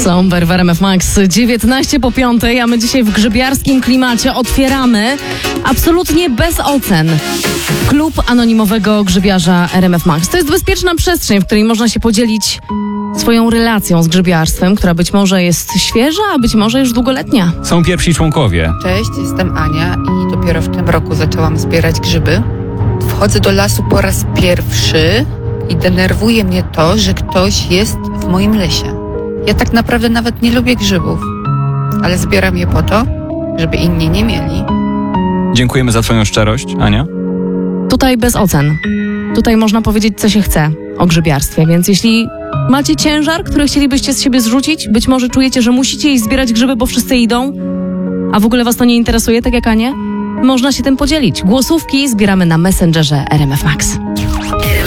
Somber w RMF Max, 19 po 5, a my dzisiaj w grzybiarskim klimacie otwieramy absolutnie bez ocen klub anonimowego grzybiarza RMF Max. To jest bezpieczna przestrzeń, w której można się podzielić swoją relacją z grzybiarstwem, która być może jest świeża, a być może już długoletnia. Są pierwsi członkowie. Cześć, jestem Ania i dopiero w tym roku zaczęłam zbierać grzyby. Wchodzę do lasu po raz pierwszy i denerwuje mnie to, że ktoś jest w moim lesie. Ja tak naprawdę nawet nie lubię grzybów, ale zbieram je po to, żeby inni nie mieli. Dziękujemy za twoją szczerość, Ania. Tutaj bez ocen. Tutaj można powiedzieć, co się chce o grzybiarstwie, więc jeśli macie ciężar, który chcielibyście z siebie zrzucić, być może czujecie, że musicie iść zbierać grzyby, bo wszyscy idą, a w ogóle was to nie interesuje, tak jak Anię, można się tym podzielić. Głosówki zbieramy na Messengerze RMF Max.